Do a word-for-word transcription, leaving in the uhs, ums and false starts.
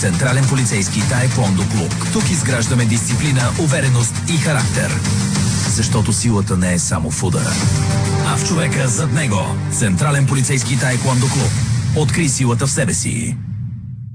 Централен полицейски таеквондо клуб. Тук изграждаме дисциплина, увереност и характер. Защото силата не е само в удара, а в човека зад него. Централен полицейски таеквондо клуб. Открий силата в себе си.